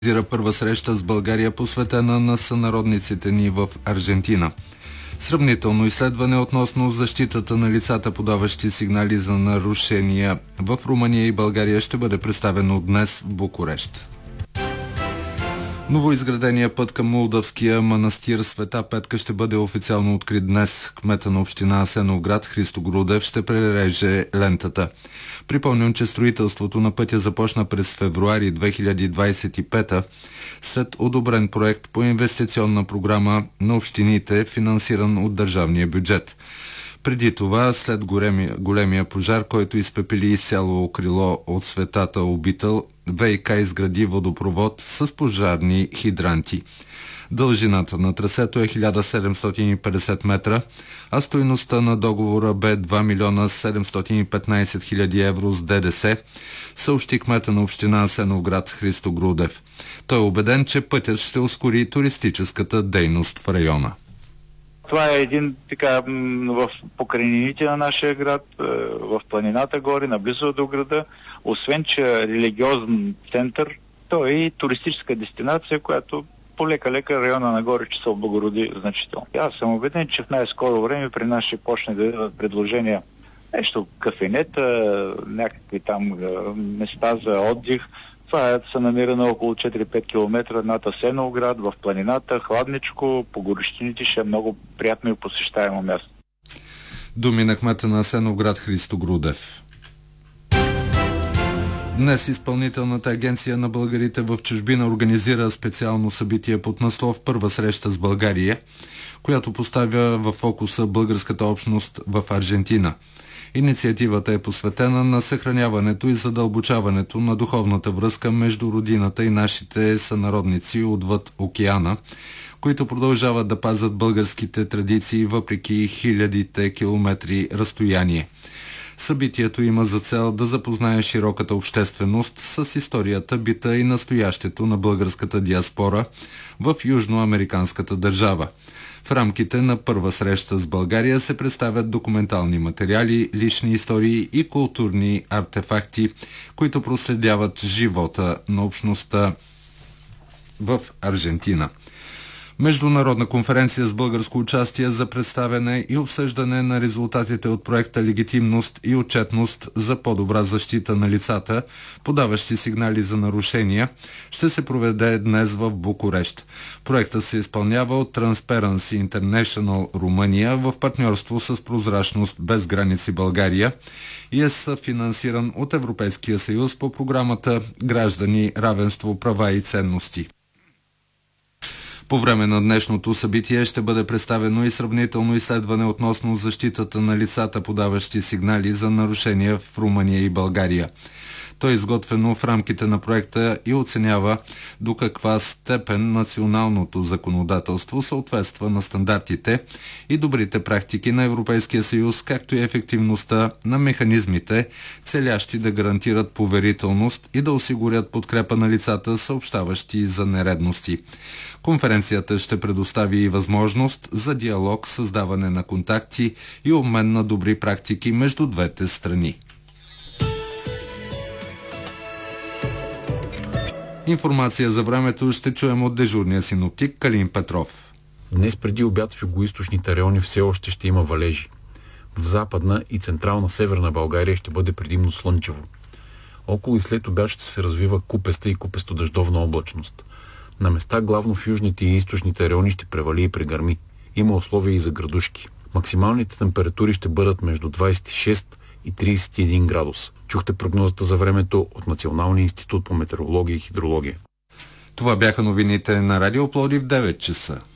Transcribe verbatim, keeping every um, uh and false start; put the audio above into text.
Първа среща с България, посветена на сънародниците ни в Аржентина. Сравнително изследване относно защитата на лицата, подаващи сигнали за нарушения в Румъния и България, ще бъде представено днес в Букурещ. Новоизградения път към Молдавския манастир Света Петка ще бъде официално открит днес. Кмета на община Асеновград Христо Грудев ще пререже лентата. Припомням, че строителството на пътя започна през февруари две хиляди двадесет и пета след одобрен проект по инвестиционна програма на общините, финансиран от държавния бюджет. Преди това, след големия, големия пожар, който изпепели изцяло крило от Светата обител, ВиК изгради водопровод с пожарни хидранти. Дължината на трасето е хиляда седемстотин и петдесет метра, а стойността на договора бе два милиона седемстотин и петнадесет хиляди евро с ДДС, съобщи кмета на община Асеновград Христо Грудев. Той е убеден, че пътят ще ускори туристическата дейност в района. Това е един така в покрайнините на нашия град, в планината горе, наблизо до града. Освен, че е религиозен център, той е и туристическа дестинация, която полека-лека района нагоре ще се облагороди значително. Аз съм убеден, че в най-скоро време при нас ще почне да дадат предложения нещо, кафенета, някакви там места за отдих. Това се намира на около четири-пет километра над Асеновград, в планината, хладничко, по горещините, ще е много приятно и посещаемо място. Думи на кмета на Асеновград Христо Грудев. Днес Изпълнителната агенция на българите в чужбина организира специално събитие под наслов Първа среща с България, която поставя в фокуса българската общност в Аржентина. Инициативата е посветена на съхраняването и задълбочаването на духовната връзка между родината и нашите сънародници отвъд океана, които продължават да пазят българските традиции въпреки хилядите километри разстояние. Събитието има за цел да запознае широката общественост с историята, бита и настоящето на българската диаспора в южноамериканската държава. В рамките на първа среща с България се представят документални материали, лични истории и културни артефакти, които проследяват живота на общността в Аржентина. Международна конференция с българско участие за представяне и обсъждане на резултатите от проекта Легитимност и отчетност за по-добра защита на лицата, подаващи сигнали за нарушения, ще се проведе днес в Букурещ. Проектът се изпълнява от Transparency International Румъния в партньорство с Прозрачност без граници България и е съфинансиран от Европейския съюз по програмата Граждани, равенство, права и ценности. По време на днешното събитие ще бъде представено и сравнително изследване относно защитата на лицата, подаващи сигнали за нарушения в Румъния и България. То е изготвено в рамките на проекта и оценява до каква степен националното законодателство съответства на стандартите и добрите практики на Европейския съюз, както и ефективността на механизмите, целящи да гарантират поверителност и да осигурят подкрепа на лицата, съобщаващи за нередности. Конференцията ще предостави и възможност за диалог, създаване на контакти и обмен на добри практики между двете страни. Информация за времето ще чуем от дежурния синоптик Калин Петров. Днес преди обяд в югоизточните райони все още ще има валежи. В западна и централна северна България ще бъде предимно слънчево. Около и след обяд ще се развива купеста и купесто-дъждовна облачност. На места главно в южните и източните райони ще превали и прегърми. Има условия и за градушки. Максималните температури ще бъдат между двадесет и шест и тридесет и един градус. Чухте прогнозата за времето от Националния институт по метеорология и хидрология. Това бяха новините на Радио Пловдив в девет часа.